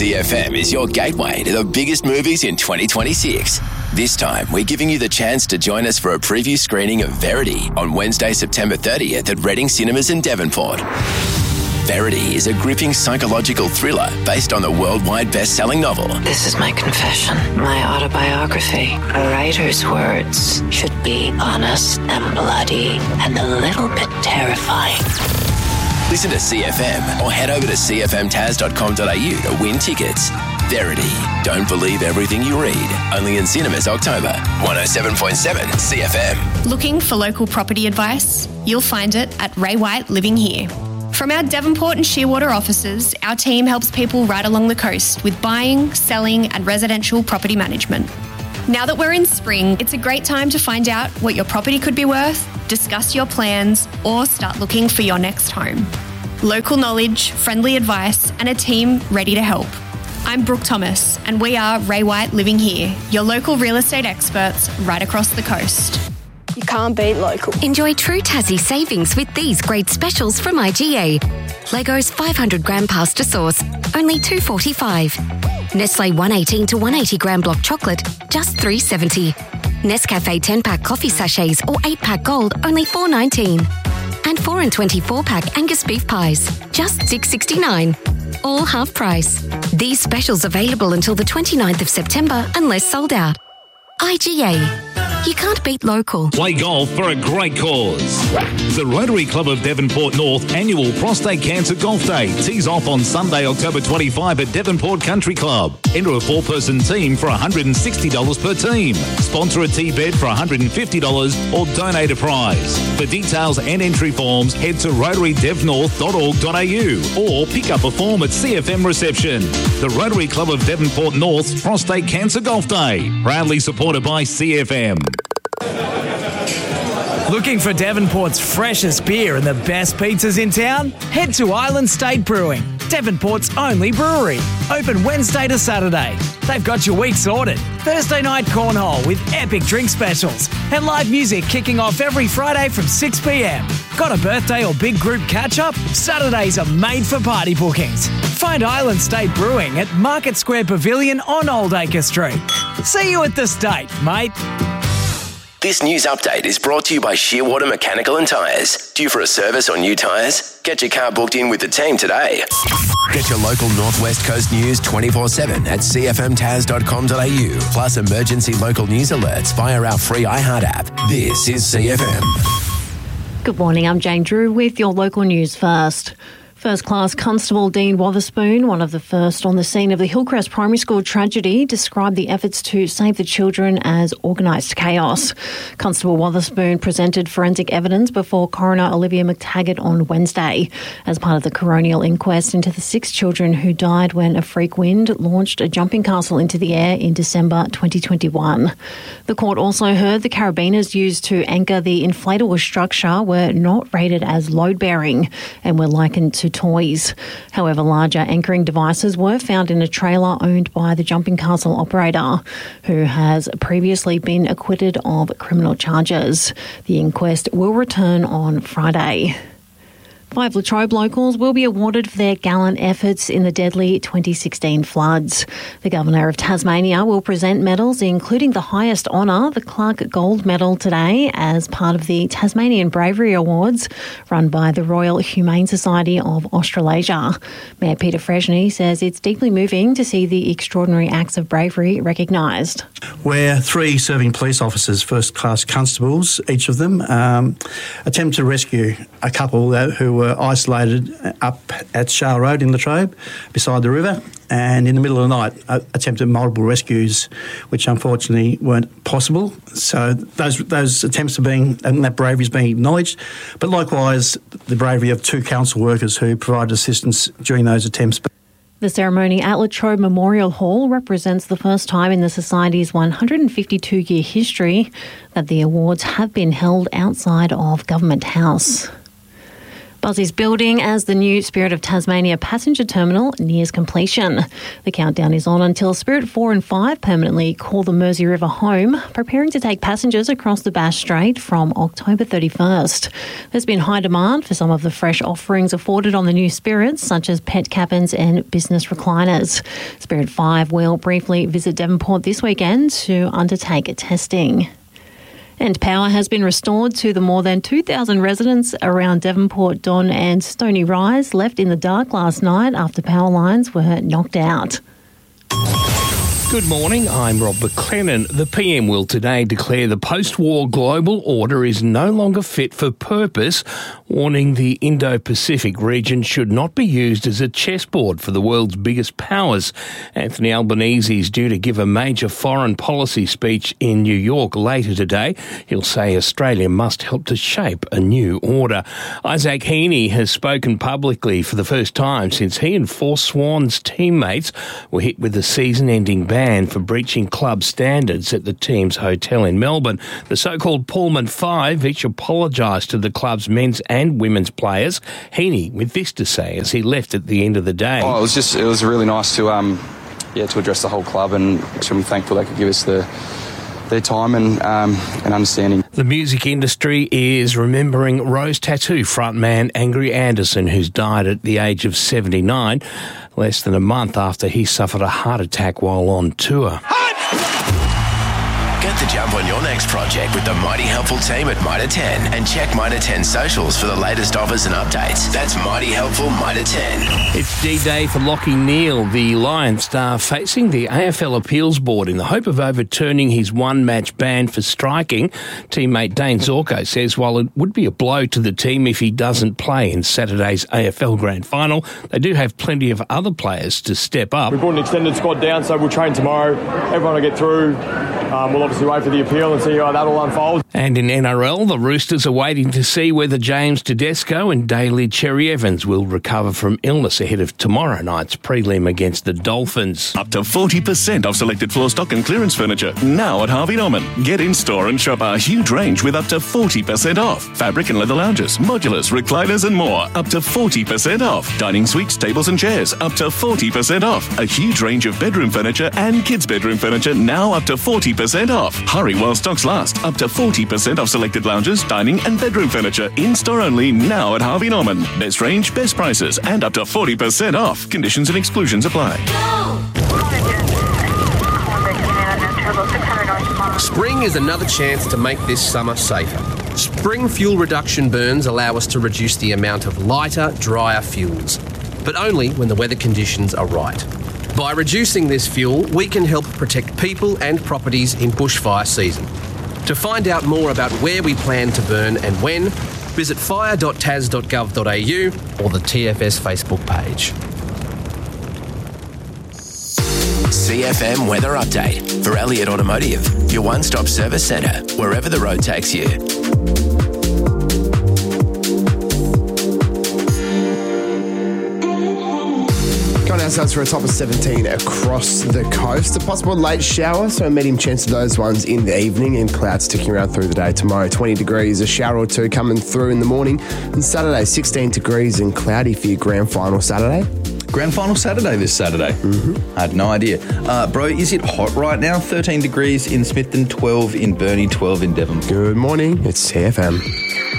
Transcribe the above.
CFM is your gateway to the biggest movies in 2026. This time, we're giving you the chance to join us for a preview screening of Verity on Wednesday, September 30th at Reading Cinemas in Devonport. Verity is a gripping psychological thriller based on the worldwide best-selling novel. This is my confession, my autobiography. A writer's words should be honest and bloody and a little bit terrifying. Listen to CFM or head over to cfmtaz.com.au to win tickets. Verity. Don't believe everything you read. Only in cinemas October. 107.7 CFM. Looking for local property advice? You'll find it at Ray White Living Here. From our Devonport and Shearwater offices, our team helps people right along the coast with buying, selling and residential property management. Now that we're in spring, it's a great time to find out what your property could be worth, discuss your plans, or start looking for your next home. Local knowledge, friendly advice, and a team ready to help. I'm Brooke Thomas, and we are Ray White Living Here, your local real estate experts right across the coast. You can't beat local. Enjoy true Tassie savings with these great specials from IGA. Leggo's 500 gram pasta sauce, only $2.45. Nestle 118 to 180 gram block chocolate, just $3.70. Nescafe 10-pack coffee sachets or 8-pack gold, only $4.19. And 4 and 24-pack Angus beef pies, just $6.69. All half price. These specials available until the 29th of September unless sold out. IGA. You can't beat local. Play golf for a great cause. The Rotary Club of Devonport North annual Prostate Cancer Golf Day tees off on Sunday, October 25 at Devonport Country Club. Enter a 4-person team for $160 per team. Sponsor a tee bed for $150 or donate a prize. For details and entry forms, head to rotarydevnorth.org.au or pick up a form at CFM reception. The Rotary Club of Devonport North's Prostate Cancer Golf Day. Proudly supported by CFM. Looking for Devonport's freshest beer and the best pizzas in town? Head to Island State Brewing, Devonport's only brewery. Open Wednesday to Saturday. They've got your week sorted. Thursday night cornhole with epic drink specials and live music kicking off every Friday from 6 p.m. Got a birthday or big group catch-up? Saturdays are made for party bookings. Find Island State Brewing at Market Square Pavilion on Oldacre Street. See you at the State, mate. This news update is brought to you by Shearwater Mechanical and Tyres. Due for a service or new tyres? Get your car booked in with the team today. Get your local Northwest Coast news 24/7 at cfmtaz.com.au. Plus emergency local news alerts via our free iHeart app. This is CFM. Good morning, I'm Jane Drew with your local news first. First Class Constable Dean Wotherspoon, one of the first on the scene of the Hillcrest Primary School tragedy, described the efforts to save the children as organised chaos. Constable Wotherspoon presented forensic evidence before Coroner Olivia McTaggart on Wednesday as part of the coronial inquest into the 6 children who died when a freak wind launched a jumping castle into the air in December 2021. The court also heard the carabiners used to anchor the inflatable structure were not rated as load-bearing and were likened to toys. However, larger anchoring devices were found in a trailer owned by the jumping castle operator, who has previously been acquitted of criminal charges. The inquest will return on Friday. 5 Latrobe locals will be awarded for their gallant efforts in the deadly 2016 floods. The Governor of Tasmania will present medals, including the highest honour, the Clark Gold Medal, today as part of the Tasmanian Bravery Awards run by the Royal Humane Society of Australasia. Mayor Peter Freshney says it's deeply moving to see the extraordinary acts of bravery recognised. Where 3 serving police officers, first-class constables, each of them, attempt to rescue a couple who were isolated up at Shale Road in Latrobe, beside the river, and in the middle of the night attempted multiple rescues, which unfortunately weren't possible. So those attempts are being, and that bravery is being acknowledged, but likewise the bravery of 2 council workers who provided assistance during those attempts. The ceremony at Latrobe Memorial Hall represents the first time in the Society's 152-year history that the awards have been held outside of Government House. Buzz is building as the new Spirit of Tasmania passenger terminal nears completion. The countdown is on until Spirit 4 and 5 permanently call the Mersey River home, preparing to take passengers across the Bass Strait from October 31st. There's been high demand for some of the fresh offerings afforded on the new Spirits, such as pet cabins and business recliners. Spirit 5 will briefly visit Devonport this weekend to undertake testing. And power has been restored to the more than 2,000 residents around Devonport, Don and Stony Rise left in the dark last night after power lines were knocked out. Good morning, I'm Rob McLennan. The PM will today declare the post-war global order is no longer fit for purpose, warning the Indo-Pacific region should not be used as a chessboard for the world's biggest powers. Anthony Albanese is due to give a major foreign policy speech in New York later today. He'll say Australia must help to shape a new order. Isaac Heaney has spoken publicly for the first time since he and four Swans teammates were hit with a season-ending ban for breaching club standards at the team's hotel in Melbourne. The so-called Pullman Five each apologised to the club's men's and women's players. Heaney with this to say as he left at the end of the day. It was really nice to address the whole club, and extremely thankful they could give us their time and understanding. The music industry is remembering Rose Tattoo frontman Angry Anderson, who's died at the age of 79, less than a month after he suffered a heart attack while on tour. Get the jump on your next project with the Mighty Helpful team at Mitre 10 and check Mitre 10 socials for the latest offers and updates. That's Mighty Helpful Mitre 10. It's D-Day for Lachie Neale, the Lions star facing the AFL Appeals Board in the hope of overturning his one-match ban for striking. Teammate Dane Zorko says while it would be a blow to the team if he doesn't play in Saturday's AFL Grand Final, they do have plenty of other players to step up. We brought an extended squad down, so we'll train tomorrow. Everyone will get through. We'll obviously wait for the appeal and see how that all unfolds. And in NRL, the Roosters are waiting to see whether James Tedesco and Daly Cherry-Evans will recover from illness ahead of tomorrow night's prelim against the Dolphins. Up to 40% off selected floor stock and clearance furniture now at Harvey Norman. Get in store and shop our huge range with up to 40% off. Fabric and leather lounges, modulars, recliners and more. Up to 40% off. Dining suites, tables and chairs. Up to 40% off. A huge range of bedroom furniture and kids' bedroom furniture now up to 40% off. Hurry while stocks last. Up to 40% off selected lounges, dining and bedroom furniture. In-store only now at Harvey Norman. Best range, best prices and up to 40% off. Conditions and exclusions apply. Spring is another chance to make this summer safer. Spring fuel reduction burns allow us to reduce the amount of lighter, drier fuels, but only when the weather conditions are right. By reducing this fuel, we can help protect people and properties in bushfire season. To find out more about where we plan to burn and when, visit fire.tas.gov.au or the TFS Facebook page. CFM Weather Update for Elliott Automotive, your one-stop service centre, wherever the road takes you. Ourselves for a top of 17 across the coast. A possible late shower, so a medium chance of those ones in the evening, and clouds sticking around through the day tomorrow. 20 degrees, a shower or two coming through in the morning. And Saturday, 16 degrees and cloudy for your grand final Saturday. Grand final Saturday this Saturday? Mm-hmm. I had no idea. Bro, is it hot right now? 13 degrees in Smithton, 12 in Burnie, 12 in Devon. Good morning, it's CFM.